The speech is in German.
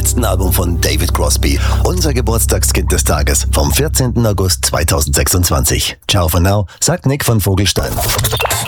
letzten Album von David Crosby, unser Geburtstagskind des Tages vom 14. August 2026. Ciao for now, sagt Nick von Vogelstein.